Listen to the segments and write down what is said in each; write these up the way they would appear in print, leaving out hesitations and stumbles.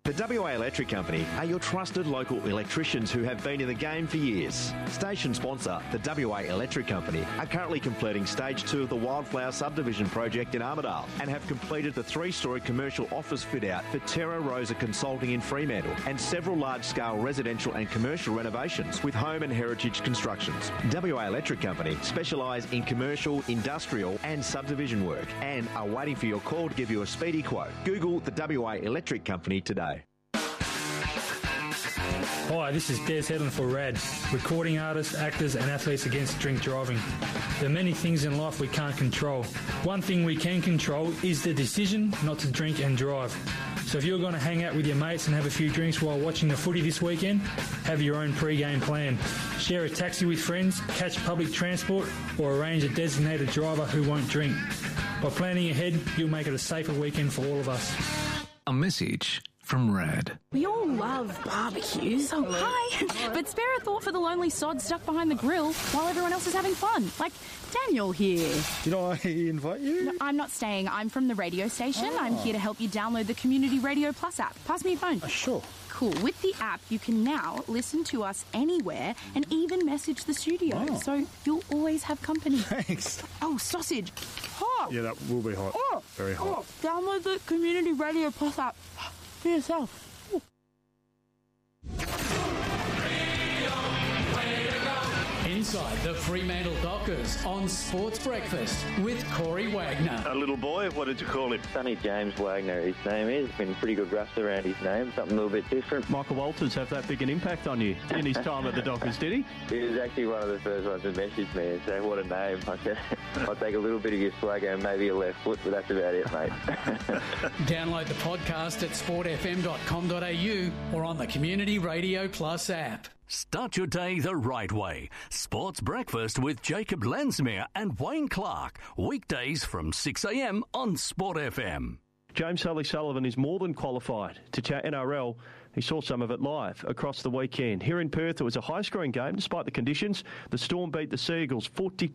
The WA Electric Company are your trusted local electricians who have been in the game for years. Station sponsor, the WA Electric Company, are currently completing Stage 2 of the Wildflower Subdivision project in Armidale and have completed the 3-storey commercial office fit-out for Terra Rosa Consulting in Fremantle and several large-scale residential and commercial renovations with Home and Heritage Constructions. WA Electric Company specialise in commercial, industrial and subdivision work and are waiting for your call to give you a speedy quote. Google the WA Electric Company today. Hi, this is Des Hedlund for RAD, recording artists, actors and athletes against drink driving. There are many things in life we can't control. One thing we can control is the decision not to drink and drive. So if you're going to hang out with your mates and have a few drinks while watching the footy this weekend, have your own pre-game plan. Share a taxi with friends, catch public transport or arrange a designated driver who won't drink. By planning ahead, you'll make it a safer weekend for all of us. A message from RAD. We all love barbecues. Oh, hi. But spare a thought for the lonely sod stuck behind the grill while everyone else is having fun. Like Daniel here. Did I invite you? No, I'm not staying. I'm from the radio station. I'm here to help you download the Community Radio Plus app. Pass me your phone. Sure. Cool. With the app, you can now listen to us anywhere and even message the studio. Oh. So you'll always have company. Thanks. Oh, sausage. Hot. Yeah, that will be hot. Oh. Very hot. Oh. Download the Community Radio Plus app for yourself. Inside the Fremantle Dockers on Sports Breakfast with Corey Wagner. A little boy, what did you call him? Sonny James Wagner, his name is. Been pretty good rust around his name, something a little bit different. Michael Walters have that big an impact on you in his time at the Dockers, did he? He was actually one of the first ones to message me and say, what a name. I said, I'll take a little bit of your swagger and maybe your left foot, but that's about it, mate. Download the podcast at sportfm.com.au or on the Community Radio Plus app. Start your day the right way. Sports Breakfast with Jacob Lensmere and Wayne Clark. Weekdays from 6 a.m. on Sport FM. James Sullivan is more than qualified to chat NRL. He saw some of it live across the weekend. Here in Perth, it was a high-scoring game despite the conditions. The Storm beat the Seagulls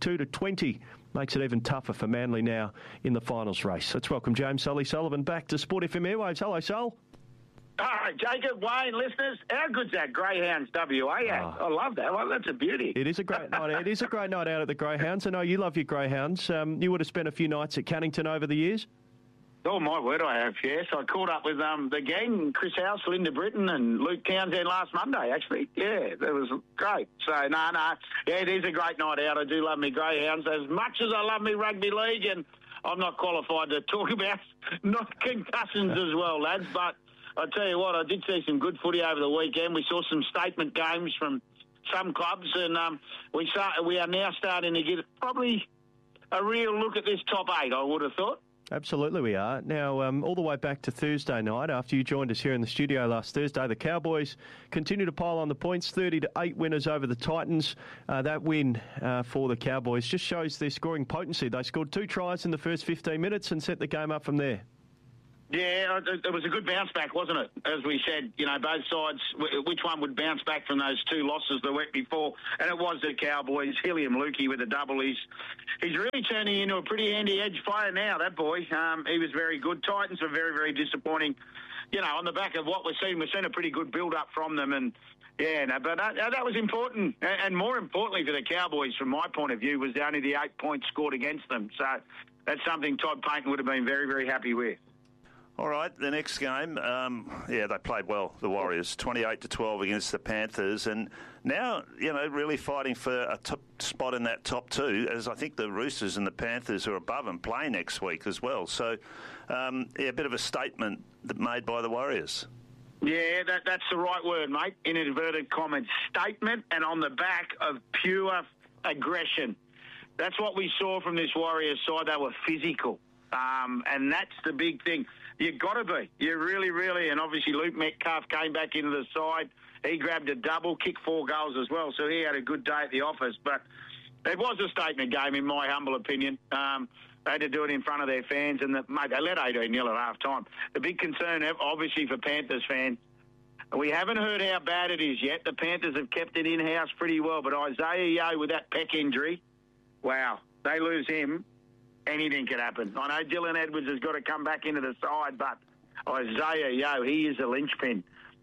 42-20. Makes it even tougher for Manly now in the finals race. Let's welcome James Sullivan back to Sport FM Airwaves. Hello, Sul. Hi, Jacob, Wayne, listeners. How good's that Greyhounds WA act? I love that. Well, that's a beauty. It is a great night. It is a great night out at the Greyhounds. I know you love your Greyhounds. You would have spent a few nights at Cannington over the years. Oh, my word, I have, yes. I caught up with the gang, Chris House, Linda Britton and Luke Townsend last Monday, actually. Yeah, that was great. So, no. Yeah, it is a great night out. I do love me Greyhounds as much as I love me rugby league, and I'm not qualified to talk about not concussions as well, lads, but I tell you what, I did see some good footy over the weekend. We saw some statement games from some clubs, and we are now starting to get probably a real look at this top 8, I would have thought. Absolutely we are. Now, all the way back to Thursday night, after you joined us here in the studio last Thursday, the Cowboys continue to pile on the points, 30-8 winners over the Titans. That win for the Cowboys just shows their scoring potency. They scored 2 tries in the first 15 minutes and set the game up from there. Yeah, it was a good bounce back, wasn't it? As we said, both sides, which one would bounce back from those 2 losses the week before? And it was the Cowboys. Hilliam Lukey with a double. He's really turning into a pretty handy edge player now, that boy. He was very good. Titans are very, very disappointing. On the back of what we've seen a pretty good build-up from them. And, but that was important. And more importantly for the Cowboys, from my point of view, was only the 8 points scored against them. So that's something Todd Payton would have been very, very happy with. All right, the next game, they played well, the Warriors, 28-12 against the Panthers, and now, really fighting for a top spot in that top 2, as I think the Roosters and the Panthers are above and play next week as well. So, a bit of a statement made by the Warriors. Yeah, that's the right word, mate, in inverted commas. Statement, and on the back of pure aggression. That's what we saw from this Warriors side. They were physical, and that's the big thing. You've got to be. You really, really, and obviously Luke Metcalf came back into the side. He grabbed a double, kicked 4 goals as well, so he had a good day at the office. But it was a statement game, in my humble opinion. They had to do it in front of their fans, and they led 18-0 at half-time. The big concern, obviously, for Panthers fans, we haven't heard how bad it is yet. The Panthers have kept it in-house pretty well, but Isaiah Yeo with that pec injury, wow, they lose him. Anything could happen. I know Dylan Edwards has got to come back into the side, but Isaiah Yeo, he is a linchpin,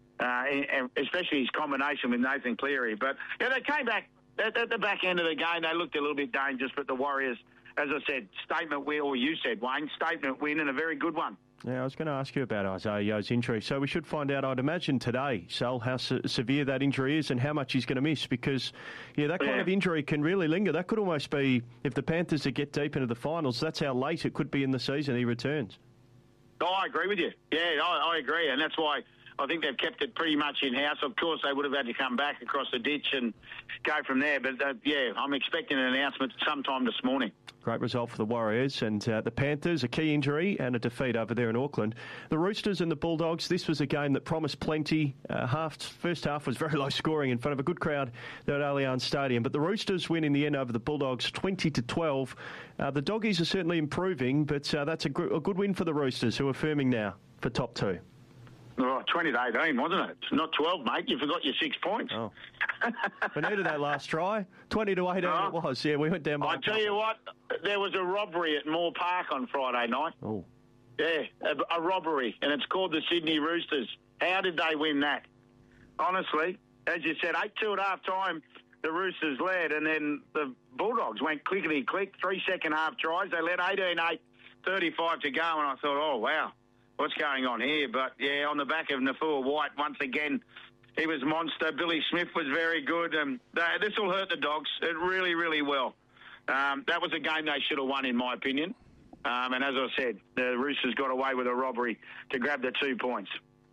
and especially his combination with Nathan Cleary. But yeah, they came back at the back end of the game. They looked a little bit dangerous, but the Warriors, as I said, statement win, or you said, Wayne, statement win, and a very good one. Yeah, I was going to ask you about Isaiah Yeo's injury. So we should find out, I'd imagine, today, Sal, how severe that injury is and how much he's going to miss, because, that kind of injury can really linger. That could almost be, if the Panthers get deep into the finals, that's how late it could be in the season he returns. Oh, I agree with you. Yeah, I agree, and that's why I think they've kept it pretty much in-house. Of course, they would have had to come back across the ditch and go from there. But, I'm expecting an announcement sometime this morning. Great result for the Warriors, and the Panthers, a key injury and a defeat over there in Auckland. The Roosters and the Bulldogs, this was a game that promised plenty. First half was very low scoring in front of a good crowd there at Allianz Stadium. But the Roosters win in the end over the Bulldogs 20-12. The Doggies are certainly improving, but that's a good win for the Roosters, who are firming now for top 2. Oh, 20-18, wasn't it? It's not 12, mate. You forgot your 6 points. Oh. We needed that last try. 20-18 it was. Yeah, we went down by... I tell you what, there was a robbery at Moore Park on Friday night. Oh. Yeah, a robbery, and it's called the Sydney Roosters. How did they win that? Honestly, as you said, 8-2 at half-time, the Roosters led, and then the Bulldogs went clickety-click, 3 second-half tries. They led 18-8, 35 to go, and I thought, oh, wow. What's going on here? But, yeah, on the back of Nafua White, once again, he was monster. Billy Smith was very good. This will hurt the Dogs. It really, really will. That was a game they should have won, in my opinion. And as I said, the Roosters got away with a robbery to grab the 2 points.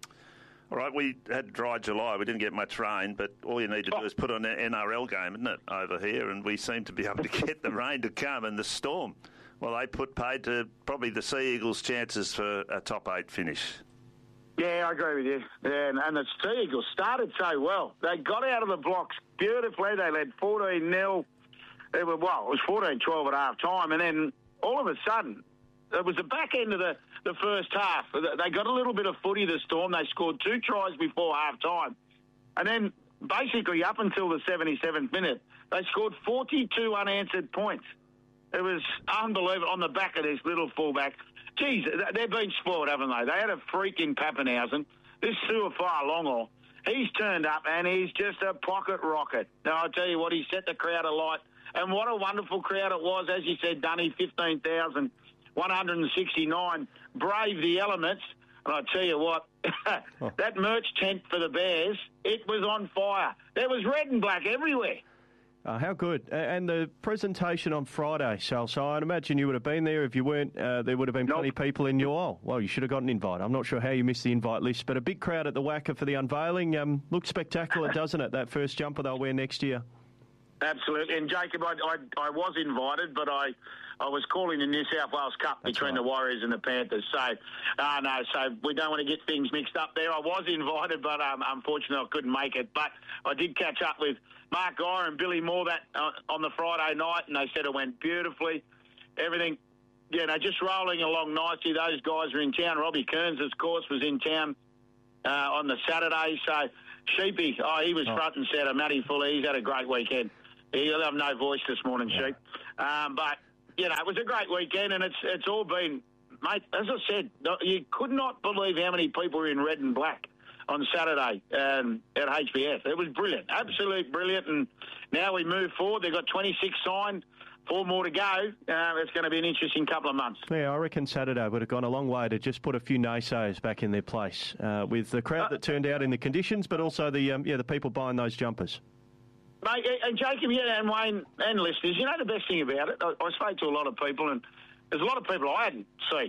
All right, we had dry July. We didn't get much rain, but all you need to do is put on an NRL game, isn't it, over here? And we seem to be able to get the rain to come and the storm. Well, they paid to probably the Sea Eagles' chances for a top 8 finish. Yeah, I agree with you. Yeah, and the Sea Eagles started so well. They got out of the blocks beautifully. They led 14-0. It was 14-12 at half-time. And then all of a sudden, it was the back end of the first half. They got a little bit of footy, the Storm. They scored 2 tries before half-time. And then basically up until the 77th minute, they scored 42 unanswered points. It was unbelievable on the back of this little fullback. Geez, they've been spoiled, haven't they? They had a freak in Pappenhausen. This Suafar Longall, he's turned up and he's just a pocket rocket. Now, I'll tell you what, he set the crowd alight. And what a wonderful crowd it was. As you said, Dunny, 15,169. Brave the elements. And I'll tell you what, that merch tent for the Bears, it was on fire. There was red and black everywhere. How good. And the presentation on Friday, Sal, so I'd imagine you would have been there. If you weren't, there would have been plenty of people in your... Oh, well, you should have got an invite. I'm not sure how you missed the invite list, but a big crowd at the WACA for the unveiling. Looked spectacular, doesn't it, that first jumper they'll wear next year? Absolutely. And, Jacob, I was invited, but I was calling the New South Wales Cup between the Warriors and the Panthers. So, so we don't want to get things mixed up there. I was invited, but unfortunately I couldn't make it. But I did catch up with Mark Geyer and Billy Moore on the Friday night, and they said it went beautifully. Everything, just rolling along nicely. Those guys are in town. Robbie Kearns, of course, was in town on the Saturday. So, Sheepy, he was front and centre. Matty Fuller, he's had a great weekend. He'll have no voice this morning, Sheep. But, it was a great weekend, and it's all been, mate, as I said, you could not believe how many people were in red and black on Saturday at HBF. It was brilliant, absolutely brilliant. And now we move forward. They've got 26 signed, 4 more to go. It's going to be an interesting couple of months. Yeah, I reckon Saturday would have gone a long way to just put a few naysayers back in their place with the crowd that turned out in the conditions, but also the people buying those jumpers. Mate, and Jacob, and Wayne, and listeners, the best thing about it, I spoke to a lot of people, and there's a lot of people I hadn't seen.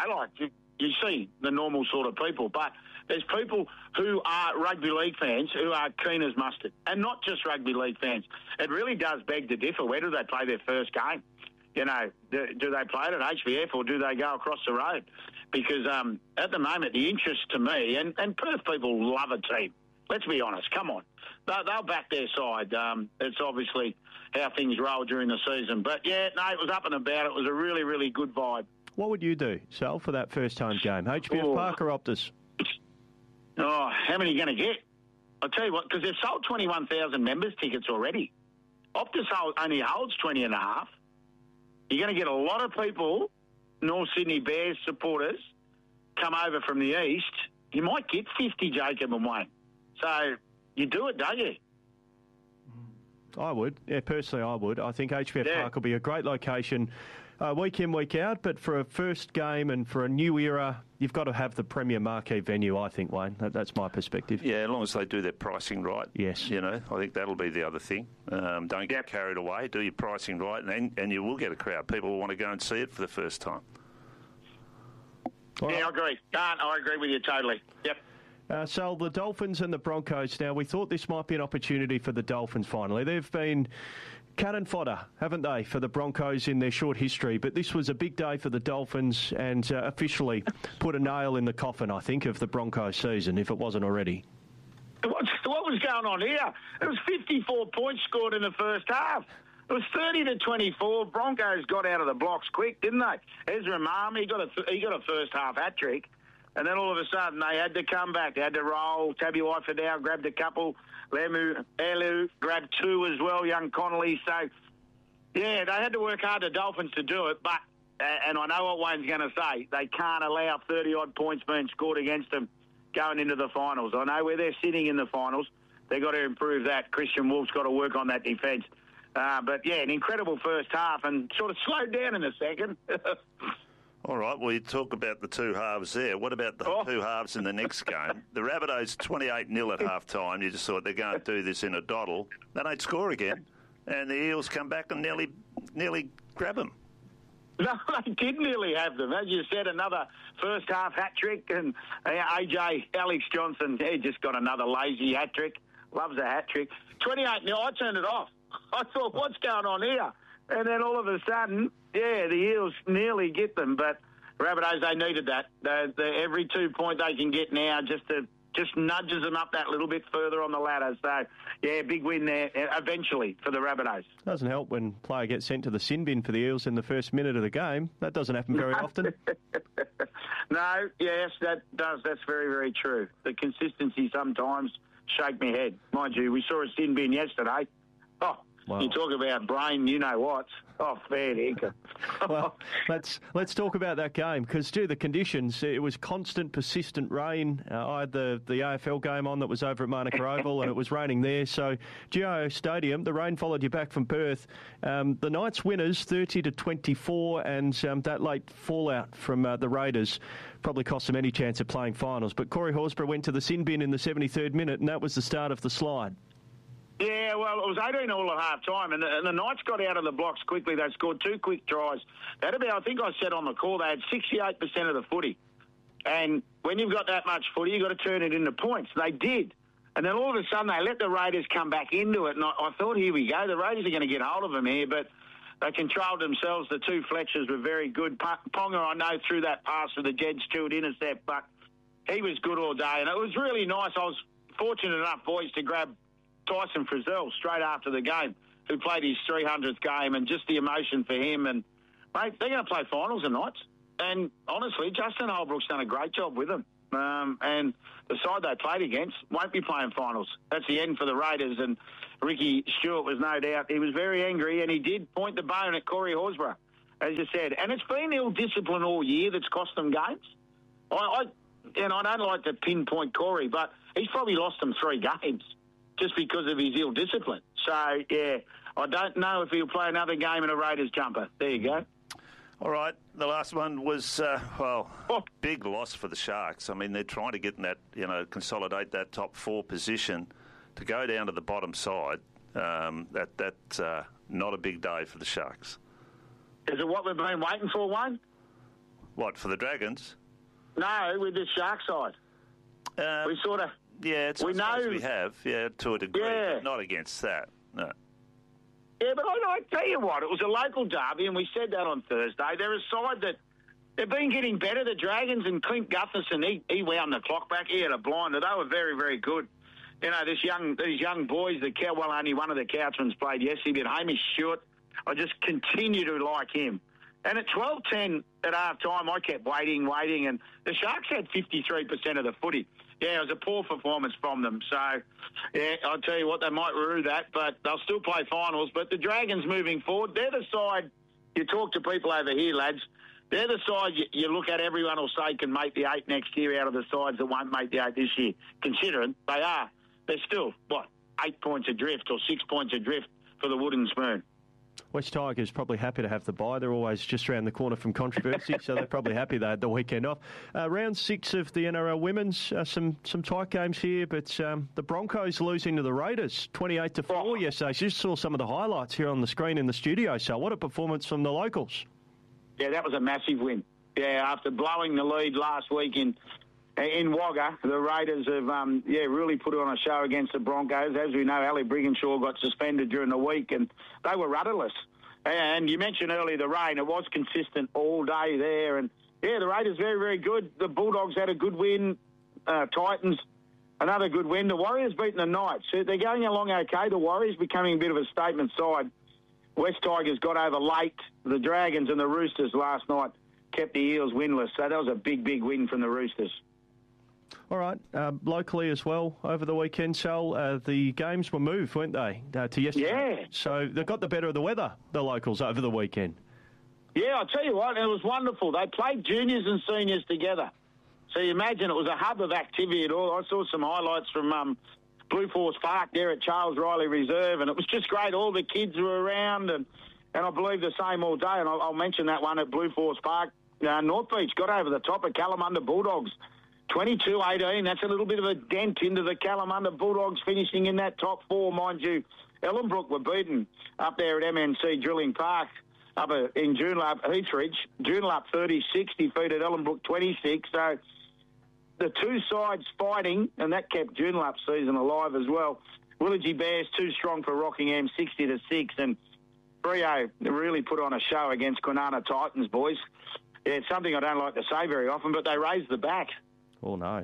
You see the normal sort of people, but there's people who are rugby league fans who are keen as mustard, and not just rugby league fans. It really does beg to differ. Where do they play their first game? Do they play it at HBF or do they go across the road? Because at the moment, the interest to me, and Perth people love a team. Let's be honest. Come on. They'll back their side. It's obviously how things roll during the season. But, it was up and about. It was a really, really good vibe. What would you do, Sal, for that first home game? HBF Park or Optus? Oh, how many are you going to get? I'll tell you what, because they've sold 21,000 members tickets already. Optus only holds 20.5. You're going to get a lot of people, North Sydney Bears supporters, come over from the east, you might get 50, Jacob and Wayne. So you do it, don't you? I would. Yeah, personally, I would. I think HBF Park will be a great location week in, week out. But for a first game and for a new era, you've got to have the premier marquee venue, I think, Wayne. That's my perspective. Yeah, as long as they do their pricing right. Yes. You know, I think that'll be the other thing. Don't get carried away. Do your pricing right, and you will get a crowd. People will want to go and see it for the first time. Yeah, I agree. I agree with you totally. Yep. So the Dolphins and the Broncos. Now, we thought this might be an opportunity for the Dolphins finally. They've been cannon fodder, haven't they, for the Broncos in their short history. But this was a big day for the Dolphins and officially put a nail in the coffin, I think, of the Broncos season, if it wasn't already. What was going on here? It was 54 points scored in the first half. It was 30-24. Broncos got out of the blocks quick, didn't they? Ezra Mam, he got a first half hat trick. And then all of a sudden, they had to come back. They had to roll. Tabby Wifadau grabbed a couple. Elu grabbed two as well, young Connolly. So, yeah, they had to work hard, the Dolphins, to do it. But, and I know what Wayne's going to say, they can't allow 30-odd points being scored against them going into the finals. I know where they're sitting in the finals. They've got to improve that. Christian Wolf's got to work on that defence. But, yeah, an incredible first half and sort of slowed down in the second. All right, well, you talk about the two halves there. What about the two halves in the next game? The Rabbitohs 28-0 at half-time. You just thought they're going to do this in a doddle. They don't score again. And the Eels come back and nearly grab them. No, they did nearly have them. As you said, another first-half hat-trick. And AJ, Alex Johnson, he just got another lazy hat-trick. Loves a hat-trick. 28-0, I turned it off. I thought, what's going on here? And then all of a sudden, yeah, the Eels nearly get them, but Rabbitohs, they needed that. Every 2 point they can get now just nudges them up that little bit further on the ladder. So, yeah, big win there eventually for the Rabbitohs. Doesn't help when a player gets sent to the sin bin for the Eels in the first minute of the game. That doesn't happen very often. No, yes, that does. That's very, very true. The consistency sometimes shake me head. Mind you, we saw a sin bin yesterday. Oh, wow. You talk about brain, you know what? Oh, fair dinkum. Well, let's talk about that game because, the conditions, it was constant, persistent rain. I had the AFL game on that was over at Manuka Oval and it was raining there. So, GIO Stadium, the rain followed you back from Perth. The Knights winners, 30-24, and that late fallout from the Raiders probably cost them any chance of playing finals. But Corey Horsburgh went to the sin bin in the 73rd minute, and that was the start of the slide. Yeah, well, it was 18-all at half-time, and the Knights got out of the blocks quickly. They scored two quick tries. That'd be, I think I said on the call, they had 68% of the footy. And when you've got that much footy, you've got to turn it into points. They did. And then all of a sudden, they let the Raiders come back into it. And I thought, here we go. The Raiders are going to get hold of them here, but they controlled themselves. The two Fletchers were very good. Ponga, I know, threw that pass for the Jed Stewart intercept, but he was good all day. And it was really nice. I was fortunate enough, boys, to grab Tyson Frizzell straight after the game, who played his 300th game, and just the emotion for him. And, mate, they're going to play finals tonight. And, honestly, Justin Holbrook's done a great job with them. And the side they played against won't be playing finals. That's the end for the Raiders. And Ricky Stewart was no doubt. He was very angry, and he did point the bone at Corey Horsburgh, as you said. And it's been ill discipline all year that's cost them games. I don't like to pinpoint Corey, but he's probably lost them 3 games just because of his ill discipline. So, yeah, I don't know if he'll play another game in a Raiders jumper. There you go. All right, the last one was, big loss for the Sharks. I mean, they're trying to get in that, consolidate that top 4 position. To go down to the bottom side, that's not a big day for the Sharks. Is it what we've been waiting for, Wayne? What, for the Dragons? No, with the Shark side. We sort of... Yeah, we have, to a degree, but not against that, no. Yeah, but I tell you what, it was a local derby, and we said that on Thursday. They're a side that they've been getting better, the Dragons, and Clint Gutherson, he wound the clock back. He had a blinder. They were very, very good. These young boys, only one of the Couchmans played yesterday, but Hamish Stewart, I just continue to like him. And at 12-10 at half-time, I kept waiting, and the Sharks had 53% of the footy. Yeah, it was a poor performance from them. So, yeah, I'll tell you what, they might rue that, but they'll still play finals. But the Dragons moving forward, they're the side, you talk to people over here, lads, They're the sides you look at, everyone will say can make the 8 next year out of the sides that won't make the 8 this year, considering they're still, 8 points adrift or 6 points adrift for the Wooden Spoon. West Tigers probably happy to have the bye. They're always just around the corner from controversy, so they're probably happy they had the weekend off. Round 6 of the NRL Women's, some tight games here, but the Broncos losing to the Raiders 28-4 yesterday. So you just saw some of the highlights here on the screen in the studio. So what a performance from the locals. Yeah, that was a massive win. Yeah, after blowing the lead last week in Wagga, the Raiders have really put on a show against the Broncos. As we know, Ali Brigginshaw got suspended during the week, and they were rudderless. And you mentioned earlier the rain. It was consistent all day there. And, the Raiders very, very good. The Bulldogs had a good win. Titans, another good win. The Warriors beating the Knights. So they're going along okay. The Warriors becoming a bit of a statement side. West Tigers got over late. The Dragons and the Roosters last night kept the Eels winless. So that was a big, big win from the Roosters. All right, locally as well over the weekend, Sal, the games were moved, weren't they, to yesterday? Yeah. So they got the better of the weather, the locals, over the weekend. Yeah, I'll tell you what, it was wonderful. They played juniors and seniors together. So you imagine it was a hub of activity at all. I saw some highlights from Blue Force Park there at Charles Riley Reserve, and it was just great. All the kids were around, and I believe the same all day. And I'll mention that one at Blue Force Park. North Beach got over the top of Kalamunda Bulldogs. 22-18, that's a little bit of a dent into the Kalamunda Bulldogs finishing in that top 4, mind you. Ellenbrook were beaten up there at MNC Drilling Park up in Joondalup, Heathridge. Joondalup 36, defeated Ellenbrook 26. So the two sides fighting, and that kept Joondalup's season alive as well. Willagee Bears too strong for Rockingham, 60-6, and Freo really put on a show against Kwinana Titans, boys. Yeah, it's something I don't like to say very often, but they raised the bat. Oh, no.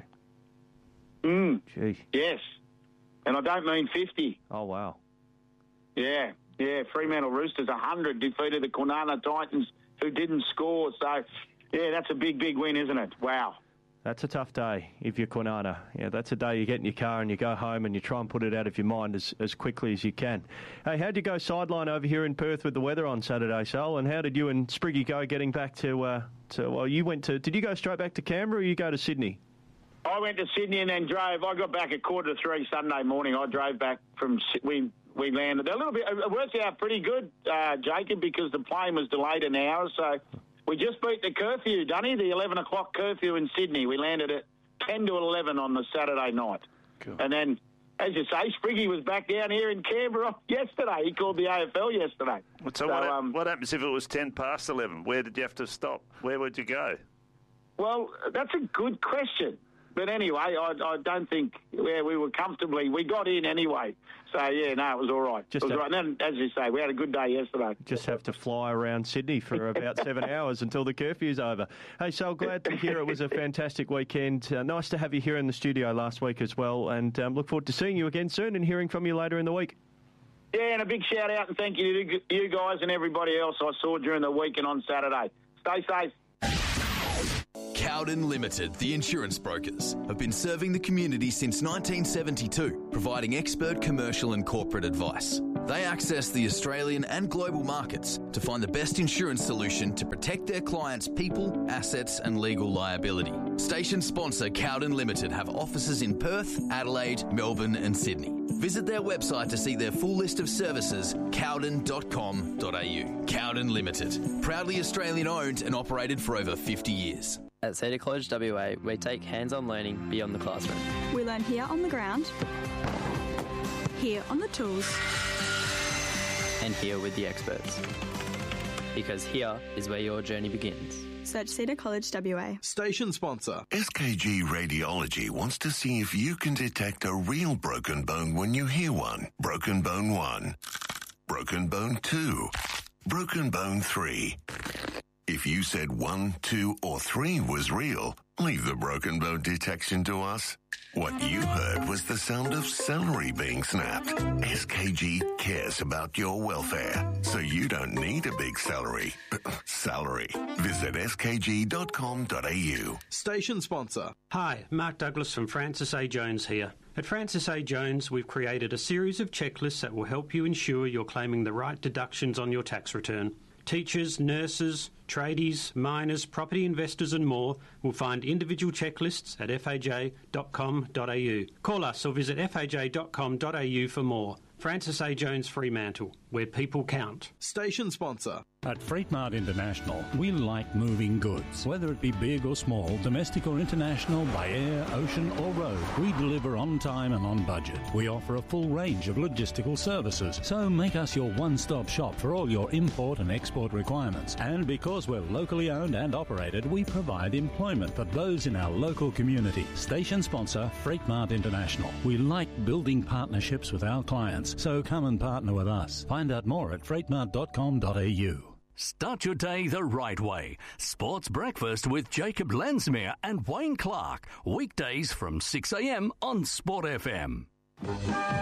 Gee. Yes. And I don't mean 50. Oh, wow. Yeah. Fremantle Roosters, 100, defeated the Kwinana Titans, who didn't score. So, that's a big, big win, isn't it? Wow. That's a tough day if you're Kwinana. Yeah, that's a day you get in your car and you go home and you try and put it out of your mind as quickly as you can. Hey, how'd you go sideline over here in Perth with the weather on Saturday, Sal? And how did you and Spriggy go getting back you went to, did you go straight back to Canberra or you go to Sydney? I went to Sydney and then drove. I got back at 2:45 Sunday morning. I drove back from, we landed a little bit. It worked out pretty good, Jacob, because the plane was delayed an hour. So we just beat the curfew, Dunny, the 11 o'clock curfew in Sydney. We landed at 10 to 11 on the Saturday night. Cool. And then, as you say, Spriggy was back down here in Canberra yesterday. He called the AFL yesterday. So what happens if it was 10 past 11? Where did you have to stop? Where would you go? Well, that's a good question. But anyway, I don't think we were comfortably. We got in anyway. So, it was all right. It was all right. And then, as you say, we had a good day yesterday. Just have to fly around Sydney for about 7 hours until the curfew's over. Hey, so glad to hear it was a fantastic weekend. Nice to have you here in the studio last week as well. And look forward to seeing you again soon and hearing from you later in the week. Yeah, and a big shout out and thank you to you guys and everybody else I saw during the week and on Saturday. Stay safe. Cowden Limited, the insurance brokers, have been serving the community since 1972, providing expert commercial and corporate advice. They access the Australian and global markets to find the best insurance solution to protect their clients' people, assets and legal liability. Station sponsor Cowden Limited have offices in Perth, Adelaide, Melbourne and Sydney. Visit their website to see their full list of services, cowden.com.au. Cowden Limited, proudly Australian owned and operated for over 50 years. At Cedar College WA, we take hands-on learning beyond the classroom. We learn here on the ground, here on the tools, and here with the experts. Because here is where your journey begins. Search Cedar College WA. Station sponsor. SKG Radiology wants to see if you can detect a real broken bone when you hear one. Broken bone 1. Broken bone 2. Broken bone 3. If you said 1, 2, or 3 was real, leave the broken bone detection to us. What you heard was the sound of celery being snapped. SKG cares about your welfare, so you don't need a big salary. Visit skg.com.au. Station sponsor. Hi, Mark Douglas from Francis A. Jones here. At Francis A. Jones, we've created a series of checklists that will help you ensure you're claiming the right deductions on your tax return. teachers, nurses, tradies, miners, property investors and more will find individual checklists at faj.com.au. Call us or visit faj.com.au for more. Francis A. Jones Fremantle, where people count. Station sponsor. At Freight Mart International, we like moving goods. Whether it be big or small, domestic or international, by air, ocean or road, we deliver on time and on budget. We offer a full range of logistical services, so make us your one-stop shop for all your import and export requirements. And because we're locally owned and operated, we provide employment for those in our local community. Station sponsor, Freight Mart International. We like building partnerships with our clients, so come and partner with us. Find out more at freightmart.com.au. Start your day the right way. Sports Breakfast with Jacob Lensmere and Wayne Clark. Weekdays from 6 a.m. on Sport FM.